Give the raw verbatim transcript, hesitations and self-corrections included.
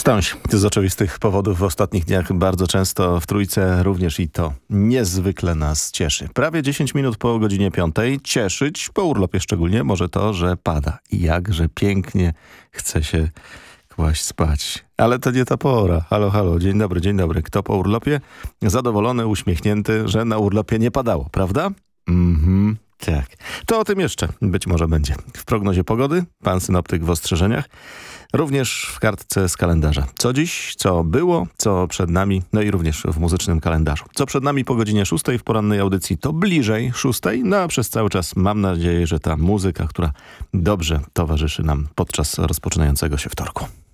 Wstąś z oczywistych powodów w ostatnich dniach bardzo często w Trójce również i to niezwykle nas cieszy. Prawie dziesięć minut po godzinie piątej. Cieszyć po urlopie szczególnie może to, że pada. I jakże pięknie chce się kłaść spać. Ale to nie ta pora. Halo, halo, dzień dobry, dzień dobry. Kto po urlopie? Zadowolony, uśmiechnięty, że na urlopie nie padało, prawda? Mhm. Tak. To o tym jeszcze być może będzie. W prognozie pogody, pan synoptyk w ostrzeżeniach, również w kartce z kalendarza. Co dziś, co było, co przed nami, no i również w muzycznym kalendarzu. Co przed nami po godzinie szóstej w porannej audycji, to bliżej szóstej, no a przez cały czas mam nadzieję, że ta muzyka, która dobrze towarzyszy nam podczas rozpoczynającego się wtorku.